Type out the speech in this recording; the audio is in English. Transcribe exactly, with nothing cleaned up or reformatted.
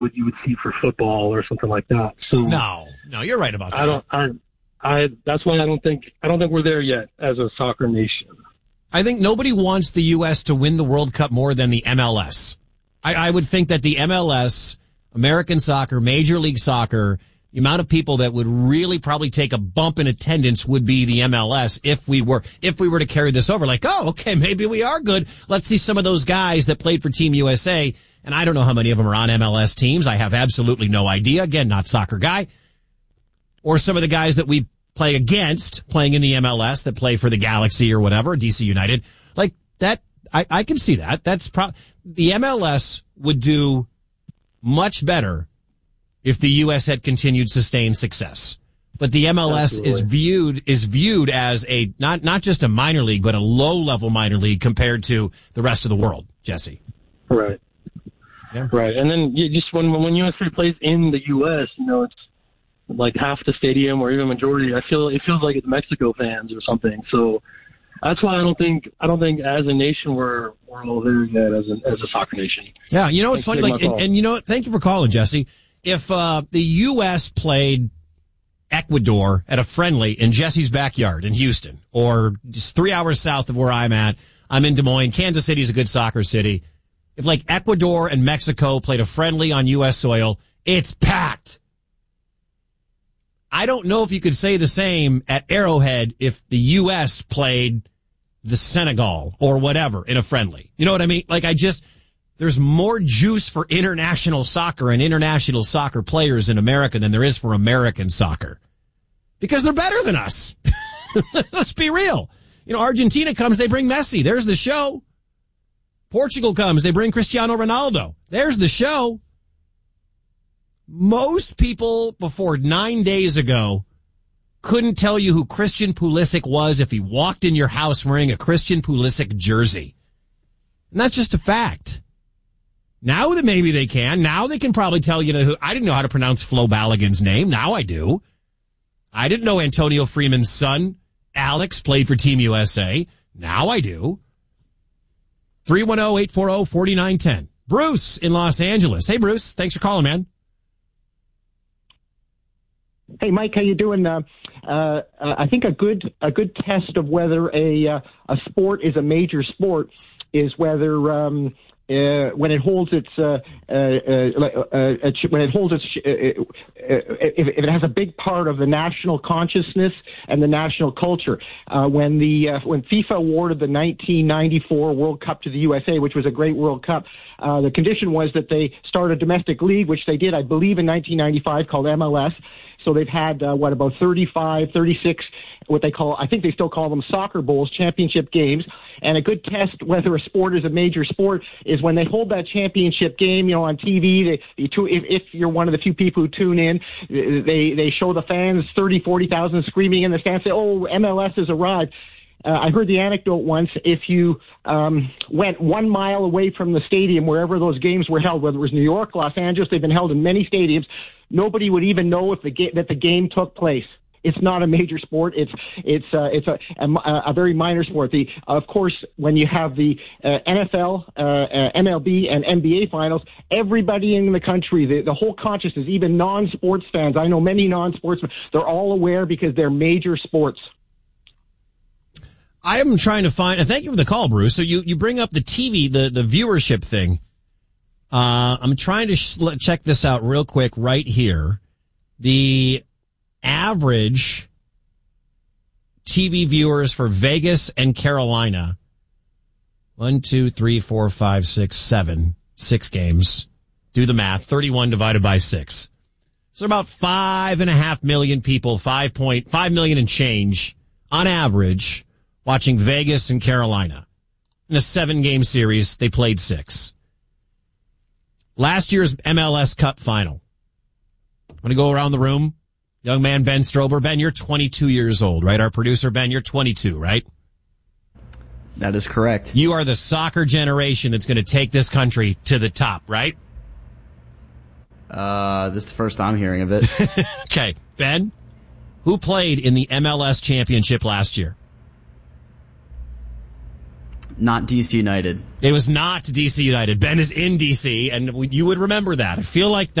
what you would see for football or something like that. So no, no, you're right about that. I don't. I, I. That's why I don't think. I don't think we're there yet as a soccer nation. I think nobody wants the U S to win the World Cup more than the M L S. I, I would think that the M L S, American soccer, Major League Soccer, the amount of people that would really probably take a bump in attendance would be the M L S if we were if we were to carry this over. Like, oh, okay, maybe we are good. Let's see some of those guys that played for Team U S A. And I don't know how many of them are on M L S teams. I have absolutely no idea. Again, not soccer guy. Or some of the guys that we play against playing in the M L S that play for the Galaxy or whatever, D C United. Like that, I, I can see that. That's pro- the M L S would do much better if the U S had continued sustained success. But the M L S Absolutely. is viewed is viewed as a not not just a minor league, but a low level minor league compared to the rest of the world. Jesse, right, yeah. right, and then you just when when U S A plays in the U S, you know, it's like half the stadium or even majority. I feel it feels like it's Mexico fans or something. So that's why I don't think I don't think as a nation we're we're all there yet as a as a soccer nation. Yeah, you know it's funny, like, and, and you know what? Thank you for calling, Jesse. If uh, the U S played Ecuador at a friendly in Jesse's backyard in Houston, or just three hours south of where I'm at, I'm in Des Moines. Kansas City's a good soccer city. If like Ecuador and Mexico played a friendly on U S soil, it's packed. I don't know if you could say the same at Arrowhead if the U S played the Senegal or whatever in a friendly. You know what I mean? Like I just, there's more juice for international soccer and international soccer players in America than there is for American soccer. Because they're better than us. Let's be real. You know, Argentina comes, they bring Messi. There's the show. Portugal comes, they bring Cristiano Ronaldo. There's the show. Most people before nine days ago couldn't tell you who Christian Pulisic was if he walked in your house wearing a Christian Pulisic jersey. And that's just a fact. Now that maybe they can. Now they can probably tell you who. I didn't know how to pronounce Flo Balogun's name. Now I do. I didn't know Antonio Freeman's son, Alex, played for Team U S A. Now I do. three one zero, eight four zero, four nine one zero. Bruce in Los Angeles. Hey, Bruce. Thanks for calling, man. Hey, Mike, how you doing? Uh, uh, I think a good a good test of whether a uh, a sport is a major sport is whether um, uh, when it holds its uh, uh, uh, uh, when it holds its uh, uh, if, if it has a big part of the national consciousness and the national culture. Uh, when the uh, when FIFA awarded the nineteen ninety-four World Cup to the U S A, which was a great World Cup, uh, the condition was that they start a domestic league, which they did, I believe, in nineteen ninety-five, called M L S. So they've had, uh, what, about thirty-five, thirty-six, what they call, I think they still call them soccer bowls, championship games. And a good test whether a sport is a major sport is when they hold that championship game, you know, on T V. They, they, if, if you're one of the few people who tune in, they, they show the fans thirty, forty thousand screaming in the stands, say, oh, M L S has arrived. Uh, I heard the anecdote once, if you um, went one mile away from the stadium, wherever those games were held, whether it was New York, Los Angeles, they've been held in many stadiums, nobody would even know if the ga- that the game took place. It's not a major sport. It's it's uh, it's a, a, a very minor sport. The of course, when you have the uh, N F L, uh, uh, M L B, and N B A finals, everybody in the country, the, the whole consciousness, even non-sports fans, I know many non-sportsmen, they're all aware because they're major sports. I am trying to find, and thank you for the call, Bruce. So you, you bring up the T V, the, the viewership thing. Uh, I'm trying to sh- check this out real quick right here. The average T V viewers for Vegas and Carolina, one, two, three, four, five, six, seven, six games. Do the math, thirty-one divided by six. So about five and a half million people, five point five million and change on average, watching Vegas and Carolina. In a seven-game series, they played six. Last year's M L S Cup final. I'm going to go around the room. Young man Ben Strober. Ben, you're twenty-two years old, right? Our producer, Ben, you're twenty-two, right? That is correct. You are the soccer generation that's going to take this country to the top, right? Uh, this is the first I'm hearing of it. Okay. Ben, who played in the M L S championship last year? not D C United. It was not D C United. Ben is in D C, and you would remember that. I feel like that.